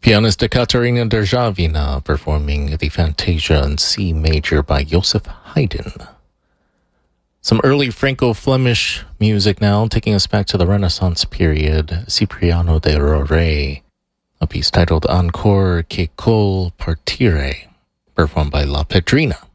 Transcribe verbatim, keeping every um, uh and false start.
Pianist Katerina Derzhavina performing the Fantasia in C major by Joseph Haydn. Some early Franco-Flemish music now, taking us back to the Renaissance period. Cipriano de Rore, a piece titled Ancor che col partire, performed by La Pedrina.